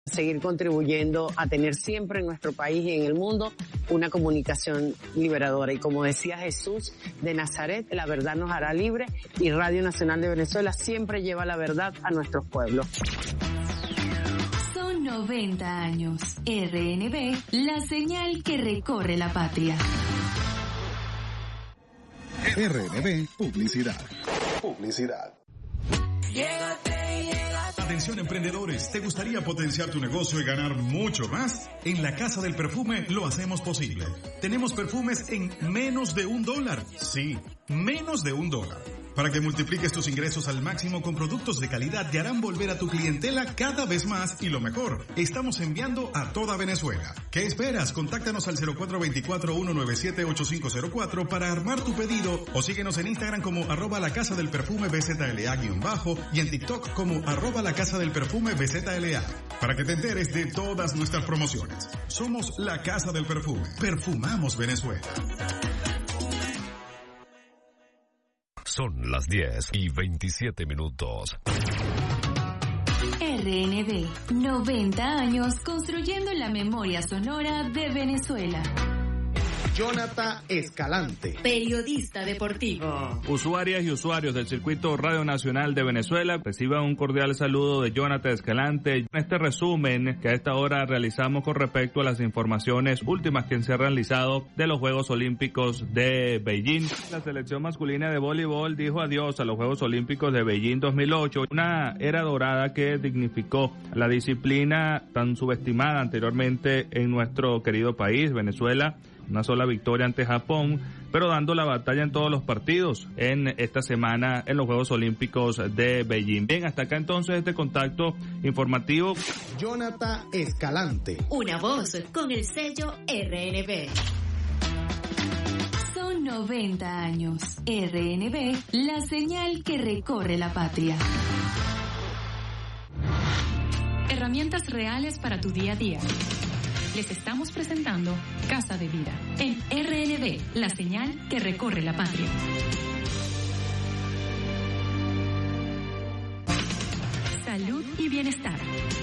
seguir contribuyendo a tener siempre en nuestro país y en el mundo una comunicación liberadora. Y como decía Jesús de Nazaret, la verdad nos hará libre, y Radio Nacional de Venezuela siempre lleva la verdad a nuestros pueblos. Son 90 años. RNB, la señal que recorre la patria. RNB Publicidad. Atención emprendedores, ¿te gustaría potenciar tu negocio y ganar mucho más? En la Casa del Perfume lo hacemos posible. Tenemos perfumes en menos de $1. Sí, menos de $1. Para que multipliques tus ingresos al máximo con productos de calidad que harán volver a tu clientela cada vez más, y lo mejor, estamos enviando a toda Venezuela. ¿Qué esperas? Contáctanos al 0424-197-8504 para armar tu pedido, o síguenos en Instagram como @la casa del perfume BZLA_ y en TikTok como @la casa del perfume BZLA, para que te enteres de todas nuestras promociones. Somos la Casa del Perfume. Perfumamos Venezuela. Son las 10:27. RNB, 90 años construyendo la memoria sonora de Venezuela. Jonathan Escalante, periodista deportivo. Usuarias y usuarios del Circuito Radio Nacional de Venezuela, reciban un cordial saludo de Jonathan Escalante. En este resumen que a esta hora realizamos con respecto a las informaciones últimas que se han realizado de los Juegos Olímpicos de Beijing. La selección masculina de voleibol dijo adiós a los Juegos Olímpicos de Beijing 2008, una era dorada que dignificó la disciplina tan subestimada anteriormente en nuestro querido país, Venezuela. Una sola victoria ante Japón, pero dando la batalla en todos los partidos en esta semana en los Juegos Olímpicos de Beijing. Bien, hasta acá entonces este contacto informativo. Jonathan Escalante. Una voz con el sello RNB. Son 90 años. RNB, la señal que recorre la patria. Herramientas reales para tu día a día. Les estamos presentando Casa de Vida en RNB, la señal que recorre la patria. Salud y bienestar.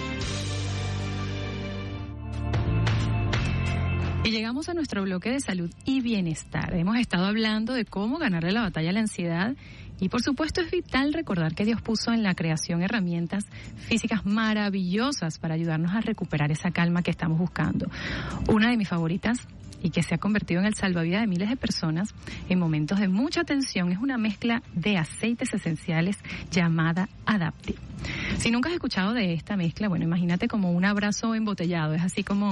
Y llegamos a nuestro bloque de salud y bienestar. Hemos estado hablando de cómo ganarle la batalla a la ansiedad. Y por supuesto es vital recordar que Dios puso en la creación herramientas físicas maravillosas para ayudarnos a recuperar esa calma que estamos buscando. Una de mis favoritas, y que se ha convertido en el salvavidas de miles de personas en momentos de mucha tensión, es una mezcla de aceites esenciales llamada Adaptive. Si nunca has escuchado de esta mezcla, bueno, imagínate como un abrazo embotellado. Es así como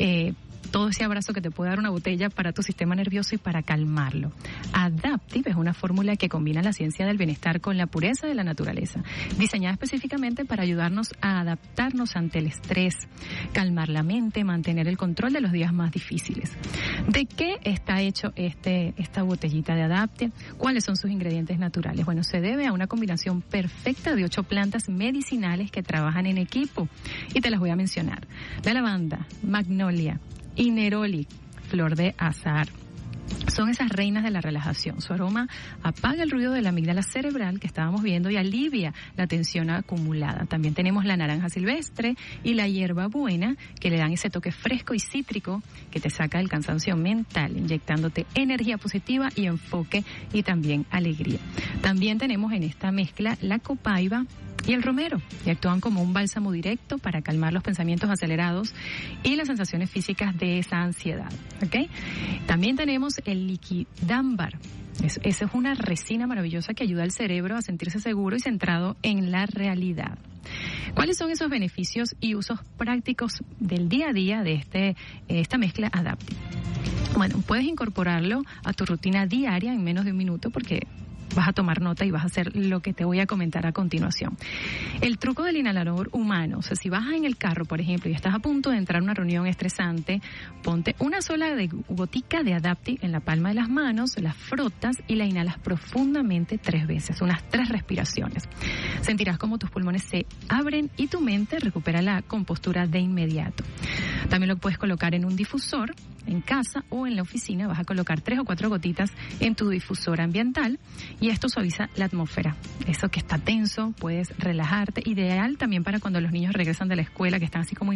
todo ese abrazo que te puede dar una botella para tu sistema nervioso y para calmarlo. Adaptive es una fórmula que combina la ciencia del bienestar con la pureza de la naturaleza, diseñada específicamente para ayudarnos a adaptarnos ante el estrés, calmar la mente, mantener el control de los días más difíciles. ¿De qué está hecho esta botellita de Adaptive? ¿Cuáles son sus ingredientes naturales? Bueno, se debe a una combinación perfecta de 8 plantas medicinales que trabajan en equipo, y te las voy a mencionar: la lavanda, magnolia y neroli, flor de azahar. Son esas reinas de la relajación. Su aroma apaga el ruido de la amígdala cerebral que estábamos viendo y alivia la tensión acumulada. También tenemos la naranja silvestre y la hierbabuena, que le dan ese toque fresco y cítrico que te saca del cansancio mental, inyectándote energía positiva y enfoque, y también alegría. También tenemos en esta mezcla la copaiba y el romero, y actúan como un bálsamo directo para calmar los pensamientos acelerados y las sensaciones físicas de esa ansiedad, ¿ok? También tenemos el liquidámbar. Esa es una resina maravillosa que ayuda al cerebro a sentirse seguro y centrado en la realidad. ¿Cuáles son esos beneficios y usos prácticos del día a día de esta mezcla Adaptive? Bueno, puedes incorporarlo a tu rutina diaria en menos de 1 minuto, porque vas a tomar nota y vas a hacer lo que te voy a comentar a continuación. El truco del inhalador humano: o sea, si vas en el carro, por ejemplo, y estás a punto de entrar a una reunión estresante, ponte una sola gotica de Adaptive en la palma de las manos, la frotas y la inhalas profundamente 3 veces, unas 3 respiraciones. Sentirás como tus pulmones se abren y tu mente recupera la compostura de inmediato. También lo puedes colocar en un difusor en casa o en la oficina. Vas a colocar 3 o 4 gotitas en tu difusor ambiental y esto suaviza la atmósfera. Eso que está tenso, puedes relajarte. Ideal también para cuando los niños regresan de la escuela, que están así como